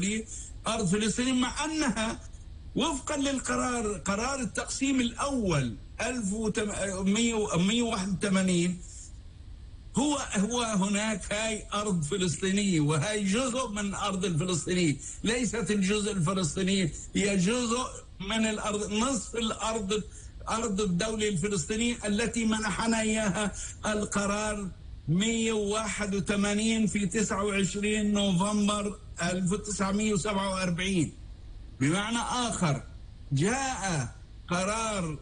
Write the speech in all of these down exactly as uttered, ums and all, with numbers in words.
الدولي أرض فلسطين، مع أنها وفقا للقرار قرار التقسيم الأول ألف ومئة وواحد وثمانين هو هو هناك هاي أرض فلسطينية، وهي جزء من أرض الفلسطينية، ليست الجزء الفلسطيني، هي جزء من الأرض، نصف الأرض أرض الدولة الفلسطينية التي منحنا إياها القرار مئة وواحد وثمانين في تسعة وعشرين نوفمبر ألف وتسعمئة وسبعة وأربعين. بمعنى آخر، جاء قرار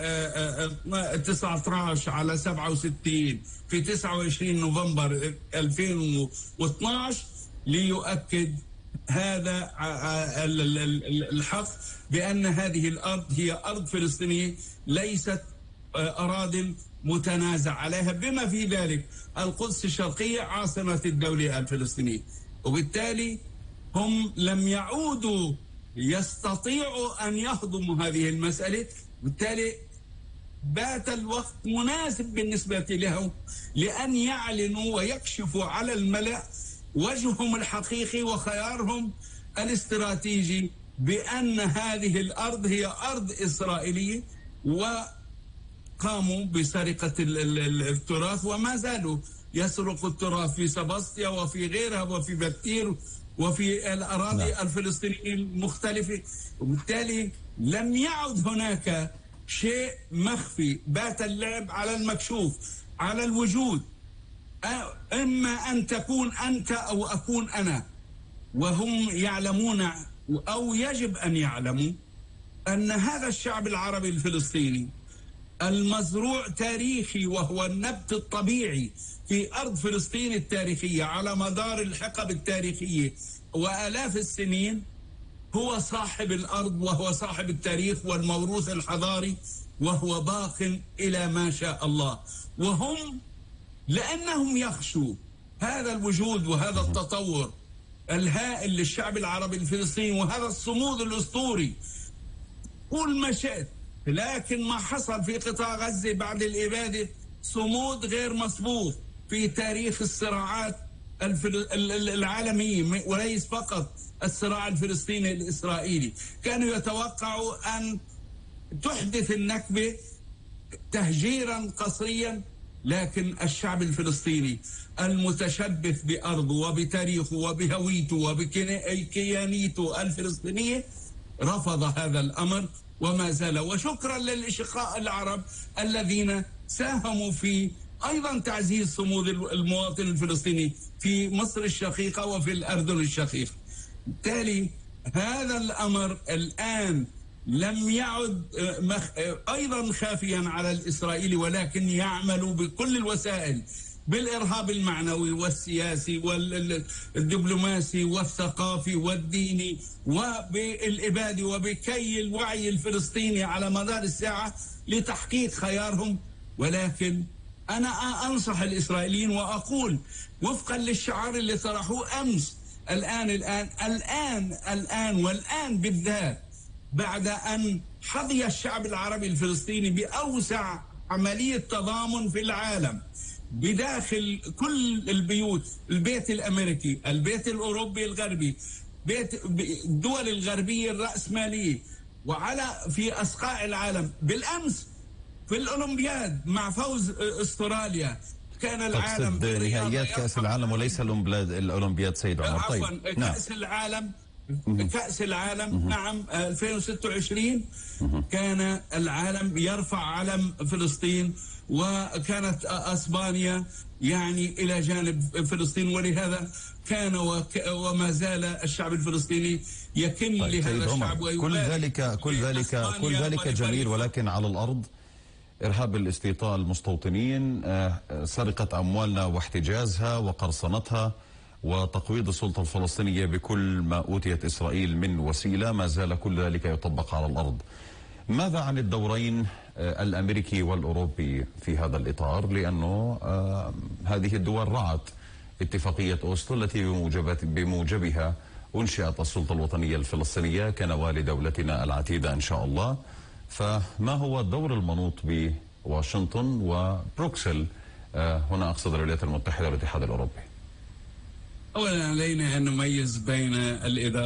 تسعة عشر على سبعة وستين في تسعة وعشرين نوفمبر ألفين واثناشر ليؤكد هذا الحق بأن هذه الأرض هي أرض فلسطينية ليست أراضٍ متنازع عليها، بما في ذلك القدس الشرقية عاصمة الدولة الفلسطينية. وبالتالي هم لم يعودوا يستطيعوا أن يهضموا هذه المسألة، بالتالي بات الوقت مناسب بالنسبة لهم لأن يعلنوا ويكشفوا على الملأ وجههم الحقيقي وخيارهم الاستراتيجي بأن هذه الأرض هي أرض إسرائيلية، وقاموا بسرقة التراث وما زالوا يسرقوا التراث في سباسطيا وفي غيرها وفي بكتير وفي الأراضي لا. الفلسطينية المختلفة. وبالتالي لم يعد هناك شيء مخفي، بات اللعب على المكشوف، على الوجود، إما أن تكون أنت أو أكون أنا، وهم يعلمون أو يجب أن يعلموا أن هذا الشعب العربي الفلسطيني المزروع تاريخي، وهو النبت الطبيعي في أرض فلسطين التاريخية على مدار الحقب التاريخية وآلاف السنين، هو صاحب الأرض وهو صاحب التاريخ والموروث الحضاري، وهو باق إلى ما شاء الله. وهم لأنهم يخشوا هذا الوجود وهذا التطور الهائل للشعب العربي الفلسطيني وهذا الصمود الأسطوري، قول ما شئت، لكن ما حصل في قطاع غزة بعد الإبادة صمود غير مسبوق في تاريخ الصراعات العالمية، وليس فقط الصراع الفلسطيني الإسرائيلي. كانوا يتوقعوا أن تحدث النكبة تهجيرا قسريا، لكن الشعب الفلسطيني المتشبث بأرضه وبتاريخه وبهويته وبكيانيته الفلسطينية رفض هذا الأمر وما زال. وشكرا للأشقاء العرب الذين ساهموا في أيضا تعزيز صمود المواطن الفلسطيني في مصر الشقيقة وفي الأردن الشقيق. بالتالي هذا الأمر الآن لم يعد أيضا خافيا على الإسرائيلي، ولكن يعمل بكل الوسائل، بالإرهاب المعنوي والسياسي والدبلوماسي والثقافي والديني وبالإبادة وبكي الوعي الفلسطيني على مدار الساعة لتحقيق خيارهم. ولكن أنا أنصح الإسرائيليين وأقول وفقا للشعار اللي طرحوه أمس، الآن الآن الآن الآن والآن بالذات، بعد أن حظي الشعب العربي الفلسطيني بأوسع عملية تضامن في العالم بداخل كل البيوت، البيت الأمريكي، البيت الأوروبي الغربي، بيت الدول الغربية الرأسمالية، وعلى في أسقاع العالم. بالأمس في الأولمبياد مع فوز أستراليا كان العالم نهائيات كأس العالم وليس الأولمبياد سيد عمر. طيب كأس نعم. العالم كأس العالم نعم ألفين وستة وعشرين كان العالم يرفع علم فلسطين، وكانت أسبانيا يعني إلى جانب فلسطين، ولهذا كان وما زال الشعب الفلسطيني يكن طيب لهذا الشعب. كل ذلك كل ذلك كل ذلك جميل، ولكن على الأرض إرهاب الاستيطان المستوطنين، سرقة أموالنا واحتجازها وقرصنتها وتقويض السلطة الفلسطينية بكل ما أوتيت إسرائيل من وسيلة، ما زال كل ذلك يطبق على الأرض. ماذا عن الدورين الأمريكي والأوروبي في هذا الإطار؟ لأنه آه هذه الدول رعت اتفاقية أوسلو التي بموجبها أنشئت السلطة الوطنية الفلسطينية كنوال دولتنا العتيدة إن شاء الله. فما هو الدور المنوط بواشنطن وبروكسل آه هنا أقصد الولايات المتحدة والاتحاد الأوروبي؟ أولا علينا أن نميز بين الإدارة